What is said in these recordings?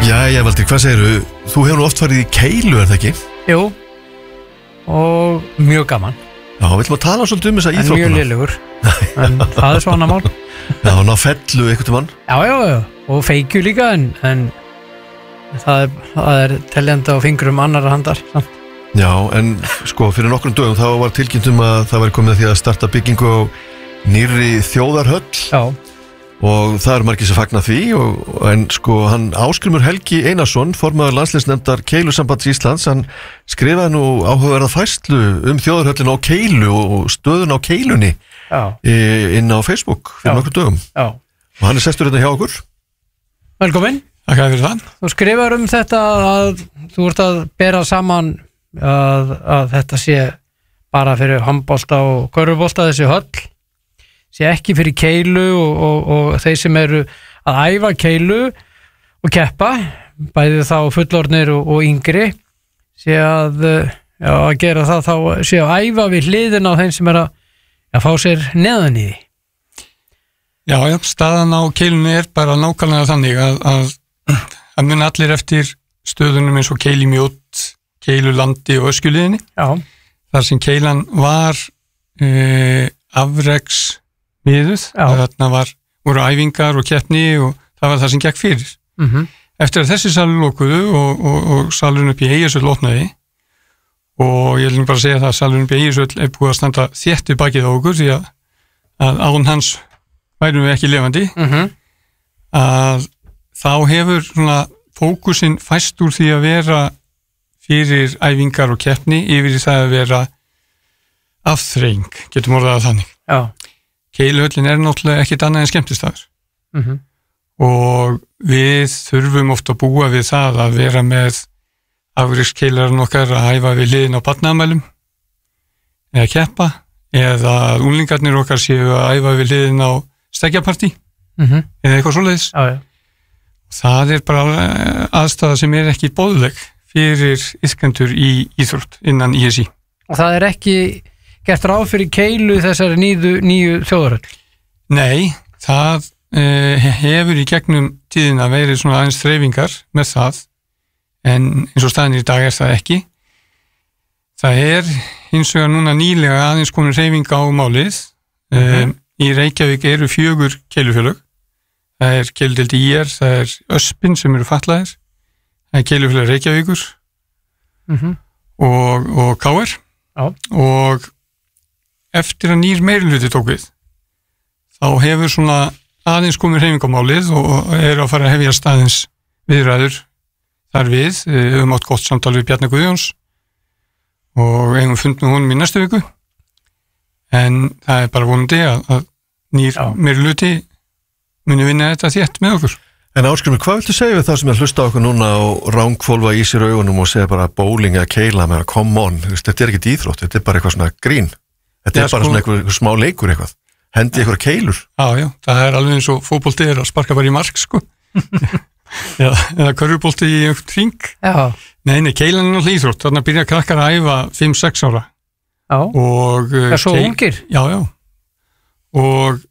Jæja, Valtýr, hvað segirðu? Þú hefur nú oft farið í keilu, það ekki? Jú, og mjög gaman. Já, viljum að tala svolítið þessa íþróttuna? En mjög lélegur, en það svona mál. Já, ná fellu einhvern mann? Já, og feikju líka, en það er teljandi á fingrum annarra handar. Já, en sko, fyrir nokkrum dögum þá var tilkynnt að það væri komið að því að starta byggingu á nýrri þjóðarhöll. Já. Og það eru margir sem fagna því en sko hann Ásgrímur Helgi Einarsson, formaður landsliðsnefndar Keilusambands Íslands, hann skrifaði nú áhugaverða færslu þjóðarhöllina á Keilu og stöðuna á Keilunni inn á Facebook fyrir nokkrum dögum. Já. Og hann sestur hérna hjá okkur. Velkomin. Takk fyrir það. Þú skrifar þetta að þú ert að bera saman að þetta sé bara fyrir handbolta og körfubolta þessi höll. Sé ekki fyrir keilu og þeir sem eru að æfa keilu og keppa, bæði þá fullorðnir og yngri, sé að gera það þá sé að æfa við hliðina á þeim sem er að fá sér neðan í því. Já, staðan á keilunni er bara nákvæmlega þannig að mun allir eftir stöðunum eins og Keilimjót, Keilulandi og Öskjuliðinni. Já. Þar sem keilan var afreks miðuð, þarna voru æfingar og keppni og það var það sem gekk fyrir. Eftir að þessi salur lokuðu og salurinn upp í Eyjasöll opnaði og ég vil bara segja það að salurinn upp í Eyjasöll er búið að standa þétt við bakið á okkur því að án hans værum við ekki lifandi, að þá hefur svona fókusinn fæst úr því að vera fyrir æfingar og keppni yfir í það að vera afþreying, getum orðað þannig. Já. Keiluhöllin er náttúrulega ekkit annað en skemmtistaður og við þurfum oft að búa við það að vera með afrekskeilarinn okkar að hæfa við hliðin á barnaafmælum eða keppa eða unglingarnir okkar séu að hæfa við hliðin á stekkjapartí eða eitthvað svoleiðis. Það er bara aðstæða sem er ekki boðleg fyrir iðkendur í íþrótt innan ISI. Og það er ekki gert ráð fyrir keilu þessari nýju þjóðarhöll? Nei, það hefur í gegnum tíðina verið svona aðeins þreifingar með það, en eins og staðin í dag er það ekki. Það er hins vegar núna nýlega aðeins komin hreyfing á málið. Í Reykjavík eru 4 keilufélög. Það er keiludeild IR, það er Öspin sem eru fatlaðir, það er keilufélag Reykjavíkur og KR. Og eftir að nýr meirihluti tók við, þá hefur svona aðeins komið hreyfing á málið og eru að fara að hefja staðins viðræður þar við. Höfum átt gott samtal við Bjarni Guðjóns og eigum fund með honum í næstu viku, en það er bara vonandi að nýr meirihluti muni vinna þetta þétt með okkur. En Ásgrímur, hvað viltu segja við það sem er að hlusta á okkur núna og rángfólfa í sér augunum og segja bara bowling eða keila með come on, þetta er ekki íþrótt, þetta er bara eitthvað svona grín, þetta er bara svona eitthvað smá leikur eitthvað, hendi eitthvað keilur. Já, það er alveg eins og fótbolti er að sparka bara í mark, sko. eða körfubolti í einhvern hring. Nei, keilan er náttúrulega íþrótt, þarna byrja krakkar að æfa 5-6 ára. Já, og svo ungir. Já, og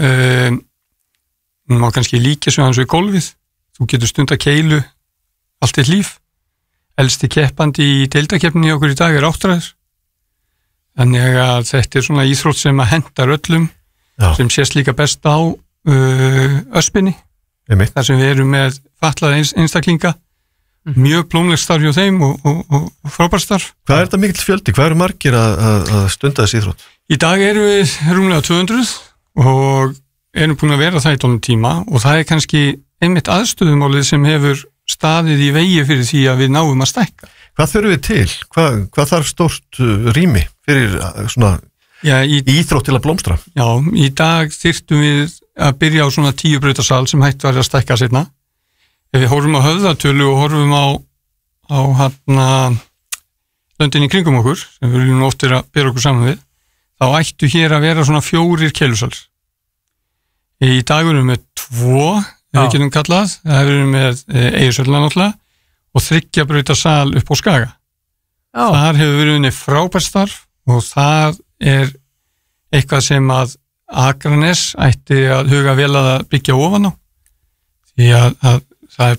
má kannski líka svo hans við gólfið. Þú getur stunda keilu allt eitt líf. Elsti keppandi í deildakeppninni okkur í dag er 8 ára. Þannig að þetta er svona íþrótt sem að hendar öllum, sem sést líka best á Öspinni, þar sem við erum með fatlaða einstaklinga, mjög blómlegt starf hjá þeim og frábært starf. Hvað er þetta mikill fjöldi? Hvað eru margir að stunda þessi íþrótt? Í dag erum við rúmlega 200 og erum búin að vera það í tónum tíma og það er kannski einmitt aðstöðumálið sem hefur staðið í vegi fyrir því að við náum að stækka. Hvað þurfum við til? Hvað þarf stórt rými fyrir svona íþrótt til að blómstra? Já, í dag þyrftum við að byrja á svona 10 brautasal sem hægt var að stækka seinna. Ef við horfum á höfðatölu og horfum á löndin í kringum okkur, sem við viljum oft að bera okkur saman við, þá ættu hér að vera svona 4 keilusalir. Í dag erum við með 2, við getum kallað, það erum við með Eyjasöllina náttúrulega og 3 brautasal upp á Skaga. Þar hefur verið unnið frábært starf og það er eitthvað sem að Akranes ætti að huga vel að byggja ofan á, því að það er bara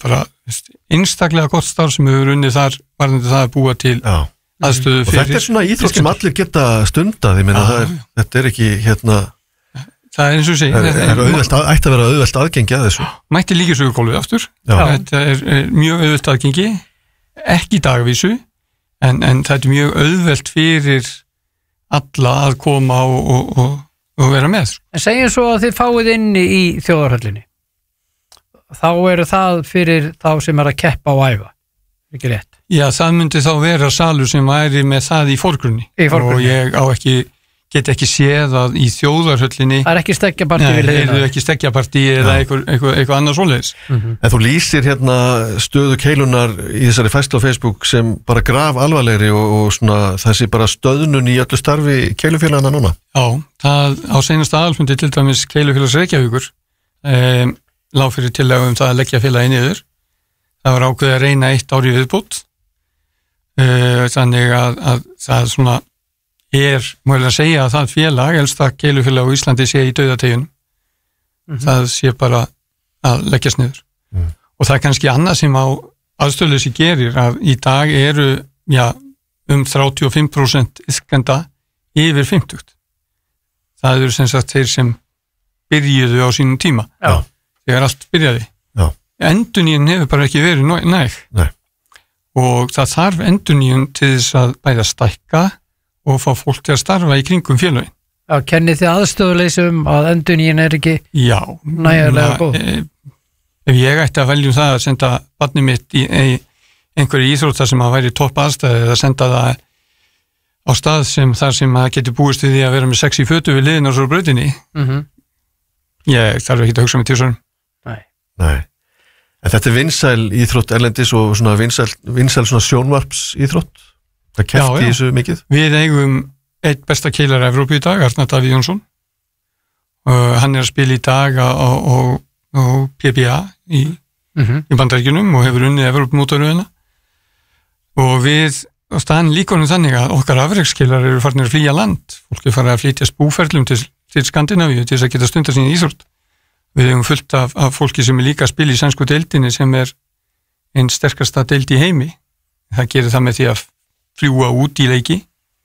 einstaklega gott starf sem hefur unnið þar varðandi það að búa til aðstöðu fyrir. Og þetta svona íþrótt sem allir geta stundað, ég meina þetta ekki það eins og segja ætti að vera auðvelt aðgengi að þessu. Mætti líkisögugólfið aftur, þetta mjög auðvelt aðgengi, ekki dagvísu, en það mjög auðvelt fyrir alla að koma og vera með. En segjum svo að þið fáið inni í þjóðarhöllinni, þá það fyrir þá sem að keppa og æfa, ekki rétt? Já, það myndi þá vera salur sem væri með það í forgrunni. Og ég get ekki séð að í þjóðarhöllinni það ekki stekkjapartí við hliðina. Nei, ekki stekkjapartí eða eitthvað annað svoleiðis. En þú lýsir stöðu Keilunnar í þessari færslu á Facebook sem bara graf alvarlegri og svona þessi bara stöðnun í öllu starfi Keilufélagana núna. Já, það á seinasta aðalfundi til dæmis Keilufélags Reykjavíkur lá fyrir tillögu það að leggja félagið niður. Það var ákveðið að reyna 1 ár í viðbót. Þannig að það svona má ég að segja að það félag, elsta keilufélag á Íslandi sé í dauðateginum. Það sé bara að leggjast niður. Og það kannski annað sem á aðstöðleysi gerir að í dag eru 35% iðkenda yfir 50. Það eru sem sagt þeir sem byrjuðu á sínum tíma. Þegar allt byrjaði. Endurnýjun hefur bara ekki verið næg. Og það þarf endurnýjun til þess að bæða stækka og fá fólk til að starfa í kringum félagin. Já, kennið þið aðstöðuleysum að endurnýjun ekki nægilega góð? Ef ég ætti að velja það að senda barnið mitt í einhverju íþróttar sem að væri topp aðstæði eða senda það á stað þar sem að geti búist við því að vera með sexy fötu við liðin á svo brautinni, ég þarf ekki að hugsa mig til svona. Nei. En þetta vinsæl íþrótt erlendis og svona vinsæl svona sjónvarps íþrótt? Það kefti þessu mikið? Við eigum einn besta keilara Evrópu í dag, Arnar Davíð Jónsson. Hann að spila í dag á PBA í Bandaríkjunum og hefur unnið Evrópumótaröðina. Og við á staðan líkonum þannig að okkar afrekskeilar eru farnir að flýja land. Fólk er farið að flytjast búferlum til Skandinavíu til þess að geta stundar sín íþrótt. Við hefum fullt af fólki sem er líka að spila í sænsku deildinni sem er einn sterkasta deild í heimi. Það gerir það með því að fljúa út í leiki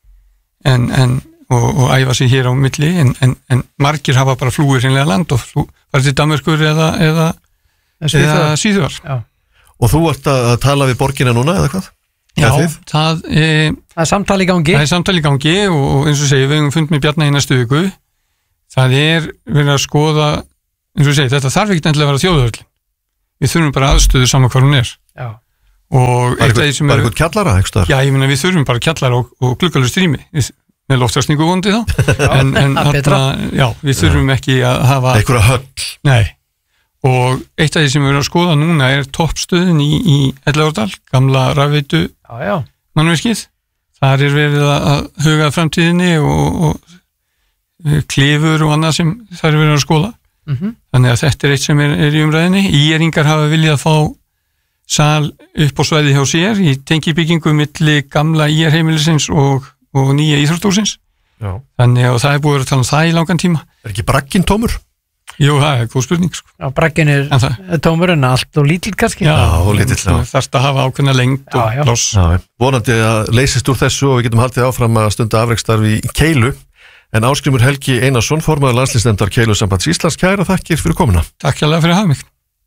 og æfa sig hér á milli en margir hafa bara flúið hreinlega land og farið til Danmerkur eða Svíþjóðar. Og þú ert að tala við borgina núna eða hvað? Já, það er samtali í gangi. Það er samtali í gangi og eins og segja, við hefum fundið með Bjarna í næstu viku. Það verið að skoða, eins og segja, þetta þarf ekki endilega að vera þjóðarhöllin. Við þurfum bara aðstöðu saman hvar hún er. Já. Og bara eitthvað kjallara, ekki starf? Já, ég meina við þurfum bara kjallara og gluggalur strými með loftræsningu vondi þá en við þurfum ekki að hafa einhverja höll. Nei, og eitt af því sem við erum að skoða núna er toppstöðin í Ellegárdal, gamla rafveitu mannvirkið. Þar er verið að huga framtíðinni og klifur og annað sem þar er verið að skoða. Þannig að þetta er eitt sem er í umræðinni. Íringar hafa viljað fá sal upp á svæði hjá sér í tengibyggingu milli gamla IR-heimilisins og nýja íþróttúsins. Þannig að það er búið að tala um það í langan tíma. Er ekki bragginn tómur? Jú, það er góð spurning. Já, bragginn er tómur en allt og lítill kannski. Já, og lítill. Þarfst að hafa ákveðna lengd og pláss. Vonandi að leysist úr þessu og við getum haldið áfram að stunda afreksstarfi í Keilu. En Ásgrímur Helgi Einarsson, formaður landsliðsnefndar Keilusambands Íslands, kærar þakkir fyrir komuna. Takk hérlega fyrir að hafa mig.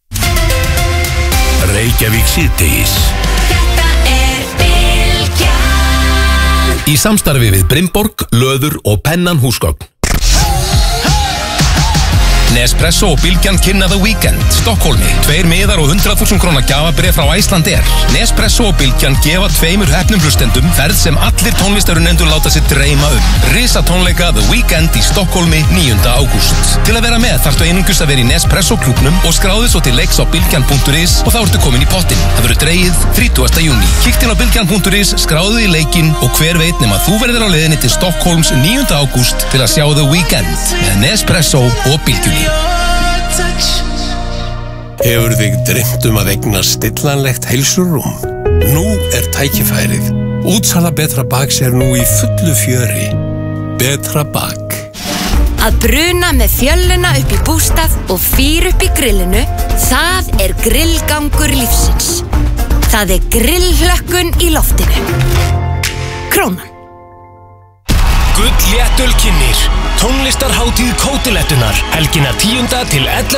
Reykjavík síðdegis. Þetta Bylgjan. Í samstarfi við Brimborg, Löður og Pennan húsgögn. Nespresso og Bylgjan kynna The Weekend, Stokkólmi. 2 miðar og 100.000 króna gjafabréf frá Icelandair. Nespresso og Bylgjan gefa 2 heppnum hlustendum ferð sem allir tónlistarunendur láta sig dreyma Risa tónleika The Weekend í Stokkólmi 9. ágúst. Til að vera með þarftu einungis að vera í Nespresso klúbnum og skráðu svo til leiks á bylgjan.is og þá ertu komin í pottinn. Það verður dregið 30. júní. Kíktu inn á bylgjan.is, skráðu í leikinn og hver veit nema þú verður á leiðinni til Stokkhólms 9. ágúst til að sjá The Weekend með Nespresso og Bylgjunni. Hefur þig dreymt að eigna stillanlegt heilsurúm? Nú er tækifærið. Útsala Betra Baks er nú í fullu fjöri. Betra Bak. Að bruna með fjölluna upp í bústað og fýr upp í grillinu, Það grillgangur lífsins. Það grillhlökkun í loftinu. Krónan. Gull léttölkinnir. Tónlistarhátíð Kótilettunar. Helgina 10. til 11.